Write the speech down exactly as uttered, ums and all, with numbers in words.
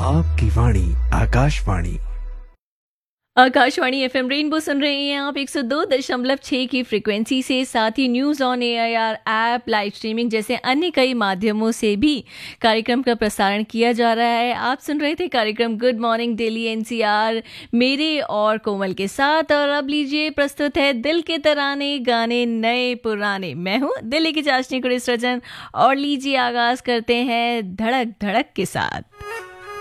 आपकी वाणी Akashvani. Akashvani FM rainbow सुन रहे हैं आप एक सौ दो दशमलव छह की फ्रिक्वेंसी से। साथ ही news on AIR app, live streaming जैसे अन्य कई माध्यमों से भी कार्यक्रम का प्रसारण किया जा रहा है। आप सुन रहे थे कार्यक्रम गुड मॉर्निंग दिल्ली एनसीआर मेरे और कोमल के साथ। और अब लीजिए, प्रस्तुत है दिल के तराने, गाने नए पुराने। मैं हूँ दिल्ली की चाशनी कुरेश रजन और लीजिए आगाज करते हैं धड़क धड़क के साथ।